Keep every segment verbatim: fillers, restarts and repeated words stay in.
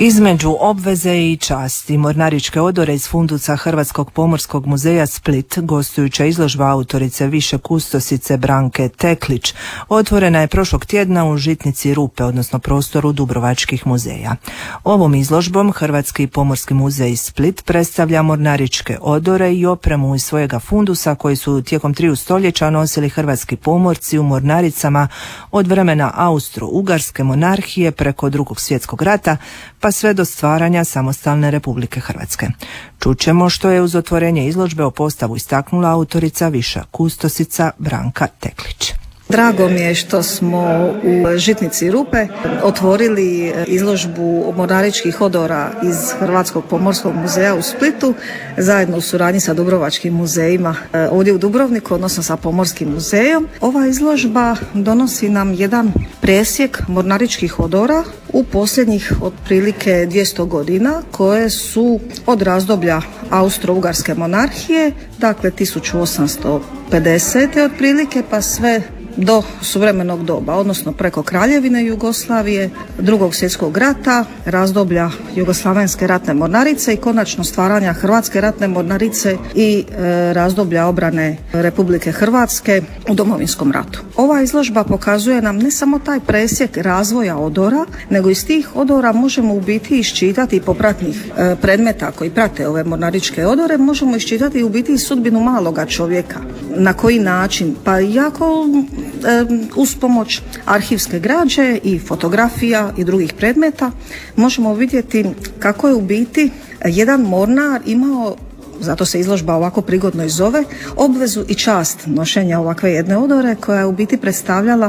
Između obveze i časti mornaričke odore iz fundusa Hrvatskog pomorskog muzeja Split, gostujuća izložba autorice više kustosice Branke Teklić, otvorena je prošlog tjedna u Žitnici Rupe, odnosno prostoru Dubrovačkih muzeja. Ovom izložbom Hrvatski pomorski muzej Split predstavlja mornaričke odore i opremu iz svojega fundusa koji su tijekom triju stoljeća nosili hrvatski pomorci u mornaricama od vremena Austro-Ugarske monarhije preko Drugog svjetskog rata pa sve do stvaranja samostalne Republike Hrvatske. Čućemo što je uz otvorenje izložbe o postavu istaknula autorica viša kustosica Branka Teklić. Drago mi je što smo u Žitnici Rupe otvorili izložbu mornaričkih odora iz Hrvatskog pomorskog muzeja u Splitu zajedno u suradnji sa Dubrovačkim muzejima ovdje u Dubrovniku, odnosno sa Pomorskim muzejom. Ova izložba donosi nam jedan presjek mornaričkih odora u posljednjih otprilike dvjesto godina koje su od razdoblja Austro-Ugarske monarhije, dakle tisuću osamsto pedesete otprilike pa sve do suvremenog doba, odnosno preko Kraljevine Jugoslavije, Drugog svjetskog rata, razdoblja Jugoslavenske ratne mornarice i konačno stvaranja Hrvatske ratne mornarice i e, razdoblja obrane Republike Hrvatske u Domovinskom ratu. Ova izložba pokazuje nam ne samo taj presjek razvoja odora, nego iz tih odora možemo u biti iščitati popratnih e, predmeta koji prate ove mornaričke odore, možemo iščitati u biti sudbinu maloga čovjeka. Na koji način? Pa jako uz pomoć arhivske građe i fotografija i drugih predmeta možemo vidjeti kako je u biti jedan mornar imao, zato se izložba ovako prigodno i zove, obvezu i čast nošenja ovakve jedne odore koja je u biti predstavljala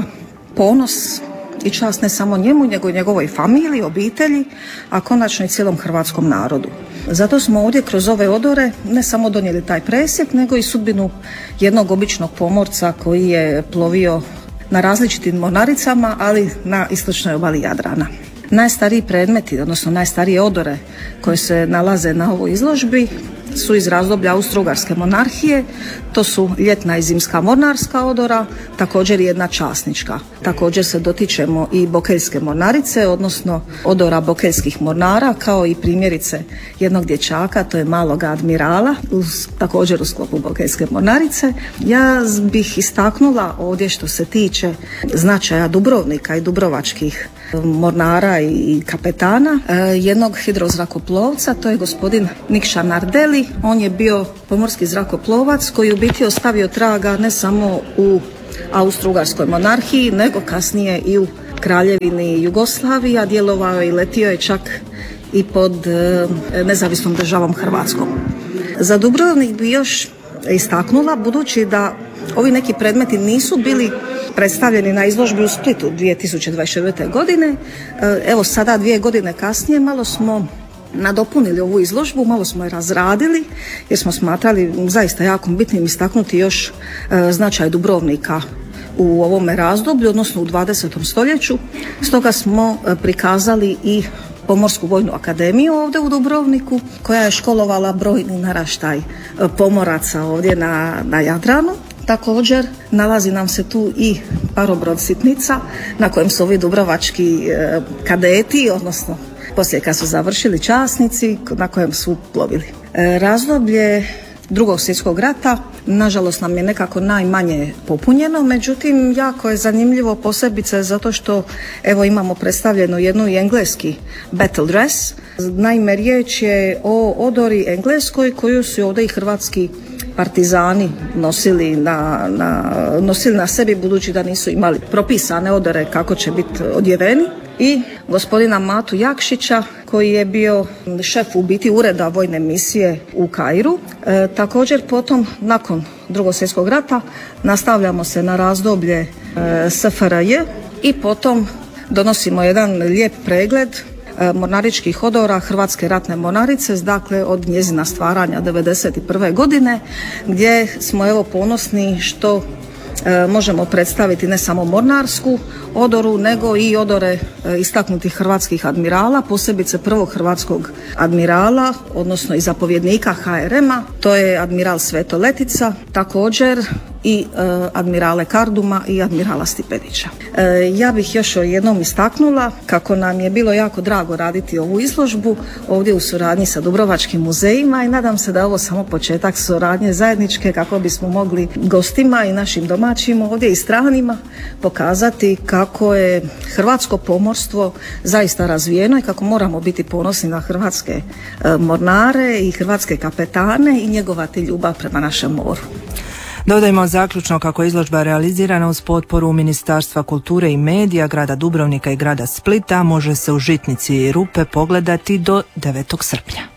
ponos i čast ne samo njemu, nego i njegovoj familiji, obitelji, a konačno i cijelom hrvatskom narodu. Zato smo ovdje kroz ove odore ne samo donijeli taj presjek, nego i sudbinu jednog običnog pomorca koji je plovio na različitim mornaricama, ali na istočnoj obali Jadrana. Najstariji predmeti, odnosno najstarije odore koje se nalaze na ovoj izložbi su iz razdoblja Austro-Ugarske monarhije. To su ljetna i zimska mornarska odora, također i jedna časnička. Također se dotičemo i bokeljske mornarice, odnosno odora bokeljskih mornara, kao i primjerice jednog dječaka, to je malog admirala, uz, također u sklopu bokeljske mornarice. Ja bih istaknula ovdje što se tiče značaja Dubrovnika i dubrovačkih mornara i kapetana, jednog hidrozrakoplovca, to je gospodin Nikša Nardeli. On je bio pomorski zrakoplovac koji u biti ostavio traga ne samo u Austro-Ugarskoj monarhiji, nego kasnije i u Kraljevini Jugoslavije, a djelovao i letio je čak i pod nezavisnom državom Hrvatskom. Za Dubrovnik bi još istaknula, budući da ovi neki predmeti nisu bili predstavljeni na izložbi u Splitu dvije tisuće dvadeset devete. godine. Evo sada dvije godine kasnije malo smo nadopunili ovu izložbu, malo smo je razradili jer smo smatrali zaista jako bitnim istaknuti još značaj Dubrovnika u ovome razdoblju, odnosno u dvadesetom stoljeću. Stoga smo prikazali i Pomorsku vojnu akademiju ovdje u Dubrovniku, koja je školovala brojni naraštaj pomoraca ovdje na, na Jadranu. Također nalazi nam se tu i parobrod Sitnica na kojem su ovi dubrovački e, kadeti, odnosno poslije kad su završili časnici, na kojem su plovili. E, razdoblje Drugog svjetskog rata nažalost nam je nekako najmanje popunjeno, međutim jako je zanimljivo posebice zato što evo imamo predstavljenu jednu i engleski battle dress. Naime, riječ je o odori engleskoj koju su ovdje i hrvatski partizani nosili na, na, nosili na sebi, budući da nisu imali propisane odore kako će biti odjeveni. I gospodina Matu Jakšića koji je bio šef u biti ureda vojne misije u Kairu. E, također potom nakon Drugog svjetskog rata nastavljamo se na razdoblje e, S F R J i potom donosimo jedan lijep pregled mornaričkih odora Hrvatske ratne mornarice, dakle od njezina stvaranja devedeset prve. godine, gdje smo evo ponosni što e, možemo predstaviti ne samo mornarsku odoru, nego i odore e, istaknutih hrvatskih admirala, posebice prvog hrvatskog admirala, odnosno i zapovjednika H R M-a, to je admiral Sveto Letica. Također i e, admirale Karduma i admirala Stipetića. E, ja bih još jednom istaknula kako nam je bilo jako drago raditi ovu izložbu ovdje u suradnji sa Dubrovačkim muzejima i nadam se da je ovo samo početak suradnje zajedničke kako bismo mogli gostima i našim domaćim ovdje i stranima pokazati kako je hrvatsko pomorstvo zaista razvijeno i kako moramo biti ponosni na hrvatske e, mornare i hrvatske kapetane i njegovati ljubav prema našem moru. Dodajmo zaključno kako je izložba realizirana uz potporu Ministarstva kulture i medija, grada Dubrovnika i grada Splita, može se u Žitnici Rupe pogledati do devetog srpnja.